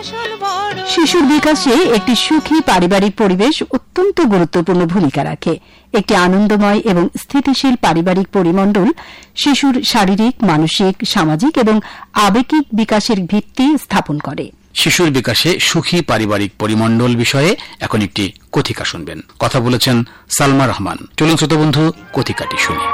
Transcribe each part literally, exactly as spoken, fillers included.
শিশুর বিকাশে একটি সুখী পারিবারিক পরিবেশ অত্যন্ত গুরুত্বপূর্ণ ভূমিকা রাখে। একটি আনন্দময় এবং স্থিতিশীল পারিবারিক পরিমণ্ডল শিশুর শারীরিক, মানসিক, সামাজিক এবং আবেগিক বিকাশের ভিত্তি স্থাপন করে। শিশুর বিকাশে সুখী পারিবারিক পরিমণ্ডল বিষয়ে এখন একটি কথিকা শুনবেন। কথা বলেছেন সালমা রহমান। চলুন শ্রোতা বন্ধু, কথিকাটি শুনি।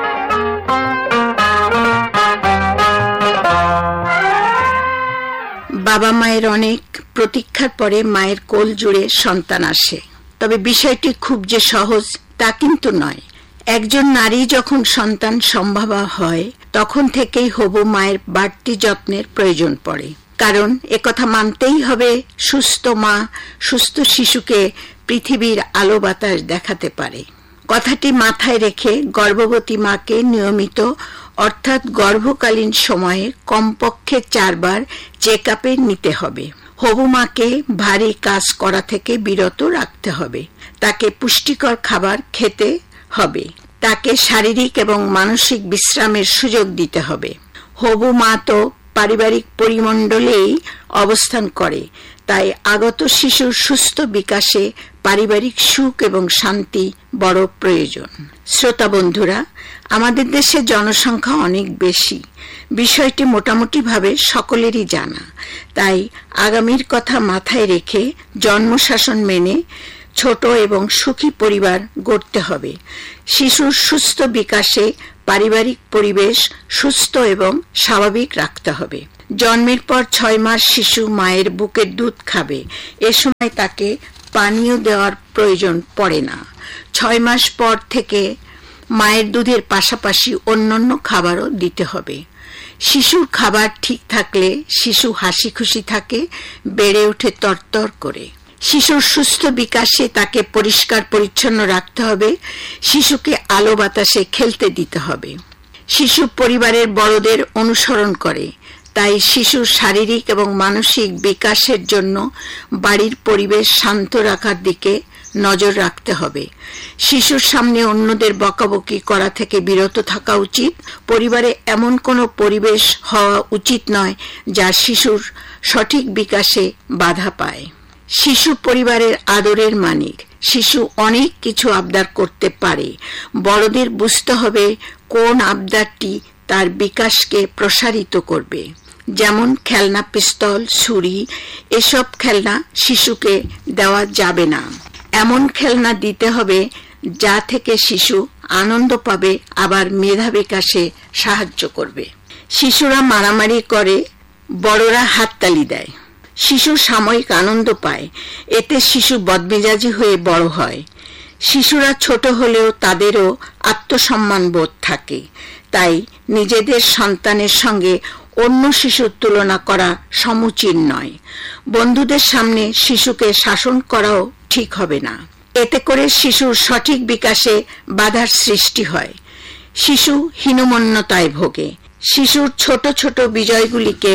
বাবা মায়ের অনেক প্রতীক্ষার পরে মায়ের কোল জুড়ে সন্তান আসে। তবে বিষয়টি খুব যে সহজ তা কিন্তু নয়। একজন নারী যখন সন্তান সম্ভবা হয় তখন থেকেই হবু মায়ের বাড়তি যত্নের প্রয়োজন পড়ে। কারণ একথা মানতেই হবে, সুস্থ মা সুস্থ শিশুকে পৃথিবীর আলো বাতাস দেখাতে পারে। কথাটি মাথায় রেখে গর্ভবতী মাকে নিয়মিত অর্থাৎ গর্ভকালীন সময়ে কমপক্ষে চারবার চেক আপে নিতে হবে। হবু মাকে ভারী কাজ করা থেকে বিরত রাখতে হবে। তাকে পুষ্টিকর খাবার খেতে হবে। তাকে শারীরিক এবং মানসিক বিশ্রামের সুযোগ দিতে হবে। হবু মা তো পারিবারিক পরিমণ্ডলেই অবস্থান করে, তাই আগত শিশুর সুস্থ বিকাশে পারিবারিক সুখ এবং শান্তি বড় প্রয়োজন। শ্রোতা বন্ধুরা, আমাদের দেশে জনসংখ্যা অনেক বেশি, বিষয়টি মোটামুটি ভাবে সকলেরই জানা। তাই আগামীর কথা মাথায় রেখে জন্মশাসন মেনে ছোট এবং সুখী পরিবার গড়তে হবে। শিশুর সুস্থ বিকাশে পারিবারিক পরিবেশ সুস্থ এবং স্বাভাবিক রাখতে হবে। জন্মের পর ছয় মাস শিশু মায়ের বুকের দুধ খাবে। এ সময় তাকে পানীয় দেওয়ার প্রয়োজন পড়ে না। ছয় মাস পর থেকে মায়ের দুধের পাশাপাশি অন্যান্য খাবারও দিতে হবে। শিশুর খাবার ঠিক থাকলে শিশু হাসি খুশি থাকে, বেড়ে ওঠে তরতর করে। শিশুর সুস্থ বিকাশে তাকে পরিষ্কার পরিচ্ছন্ন রাখতে হবে। শিশুকে আলো বাতাসে খেলতে দিতে হবে। শিশু পরিবারের বড়দের অনুসরণ করে, তাই শিশুর শারীরিক এবং মানসিক বিকাশের জন্য বাড়ির পরিবেশ শান্ত রাখার দিকে নজর রাখতে হবে। শিশুর সামনে অন্যদের বকাবকি করা থেকে বিরত থাকা উচিত। পরিবারে এমন কোনো পরিবেশ হওয়া উচিত নয় যা শিশুর সঠিক বিকাশে বাধা পায়। শিশু পরিবারের আদরের মানিক। শিশু অনেক কিছু আবদার করতে পারে। বড়দের বুঝতে হবে কোন আবদারটি তার বিকাশকে প্রসারিত করবে। যেমন খেলনা, পিস্তল, ছুরি, এসব খেলনা শিশুকে দেওয়া যাবে না। এমন খেলনা দিতে হবে যা থেকে শিশু আনন্দ পাবে, আবার মেধা বিকাশে সাহায্য করবে। শিশুরা মারামারি করে, বড়রা হাততালি দেয়। শিশু সাময়িক আনন্দ পায়, এতে শিশু বদমেজাজি হয়ে বড় হয়। শিশুরা ছোট হলেও তাদেরও আত্মসম্মান বোধ থাকে, তাই নিজেদের সন্তানের সঙ্গে অন্য শিশুর তুলনা করা সমুচিত নয়। বন্ধুদের সামনে শিশুকে শাসন করাও ঠিক হবে না। এতে করে শিশুর সঠিক বিকাশে বাধার সৃষ্টি হয়। শিশু হীনমন্যতায় ভোগে। শিশুর ছোট ছোট বিজয়গুলিকে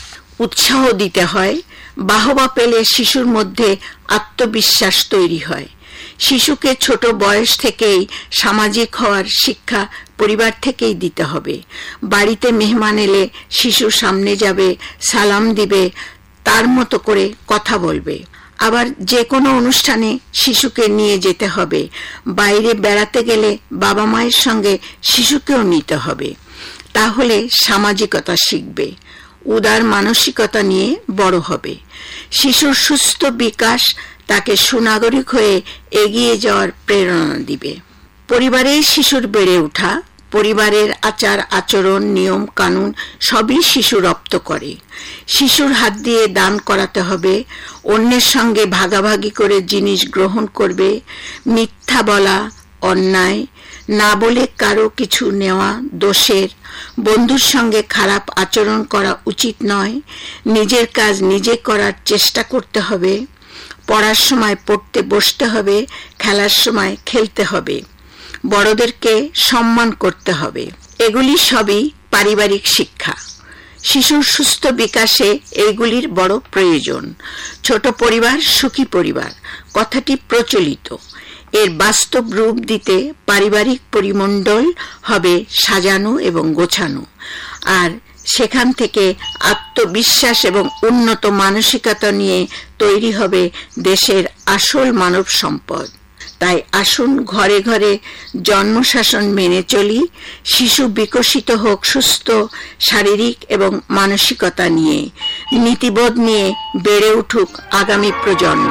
উৎসাহ দিতে হয়। বাহবা পেলে শিশুর মধ্যে আত্মবিশ্বাস তৈরি হয়। শিশুকে ছোট বয়স থেকেই সামাজিক হওয়ার শিক্ষা পরিবার থেকেই দিতে হবে। বাড়িতে মেহমান এলে শিশু সামনে যাবে, সালাম দিবে, তার মতো করে কথা বলবে। আবার যে কোনো অনুষ্ঠানে শিশুকে নিয়ে যেতে হবে। বাইরে বেড়াতে গেলে বাবা মায়ের সঙ্গে শিশুকেও নিতে হবে। তাহলে সামাজিকতা শিখবে, উদার মানসিকতা নিয়ে বড় হবে। শিশুর সুস্থ বিকাশ তাকে সুনাগরিক হয়ে এগিয়ে যাওয়ার প্রেরণা দিবে। পরিবারে শিশুর বেড়ে ওঠা, পরিবারের আচার আচরণ, নিয়ম কানুন সবই শিশু রপ্ত করে। শিশুর হাত দিয়ে দান করাতে হবে, অন্যের সঙ্গে ভাগাভাগি করে জিনিস গ্রহণ করবে। মিথ্যা বলা অন্যায়, না বলে কারো কিছু নেওয়া দোষের। বন্ধুর সঙ্গে খারাপ আচরণ করা উচিত নয়। নিজের কাজ নিজে করার চেষ্টা করতে হবে। পড়ার সময় পড়তে বসতে হবে, খেলার সময় খেলতে হবে। বড়দেরকে সম্মান করতে হবে। এগুলি সবই পারিবারিক শিক্ষা। শিশুর সুস্থ বিকাশে এইগুলির বড় প্রয়োজন। ছোট পরিবার সুখী পরিবার কথাটি প্রচলিত। এর বাস্তব রূপ দিতে পারিবারিক পরিমণ্ডল হবে সাজানো এবং গোছানো। আর সেখান থেকে আত্মবিশ্বাস এবং উন্নত মানসিকতা নিয়ে তৈরি হবে দেশের আসল মানব সম্পদ। তাই আসুন ঘরে ঘরে জন্মশাসন মেনে চলি, শিশু বিকশিত হোক সুস্থ শারীরিক এবং মানসিকতা নিয়ে, নীতিবোধ নিয়ে বেড়ে উঠুক আগামী প্রজন্ম।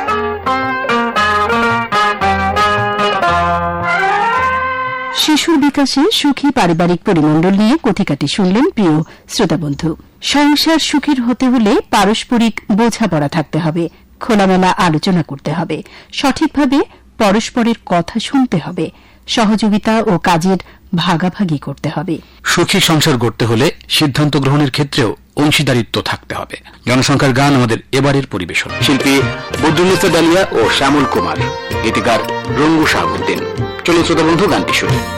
শিশুর বিকাশে সুখী পারিবারিক পরিমণ্ডল নিয়ে কথিকাটি শুনলেন প্রিয় শ্রোতাবন্ধু। সংসার সুখের হতে হলে পারস্পরিক বোঝাপড়া থাকতে হবে, খোলামেলা আলোচনা করতে হবে, সঠিকভাবে পরস্পরের কথা শুনতে হবে, সহযোগিতা ও কাজের ভাগাভাগি করতে হবে। সুখী সংসার গড়তে হলে সিদ্ধান্ত গ্রহণের ক্ষেত্রেও অংশীদারিত্ব থাকতে হবে। জনসংখ্যার গান আমাদের এবারের পরিবেশন, শিল্পী বদরুন্নেসা ডালিয়া ও শ্যামল কুমার, গীতিকার রঙ্গু শাহাবুদ্দিন। চলুন শ্রোতা বন্ধু, গানটি শুনি।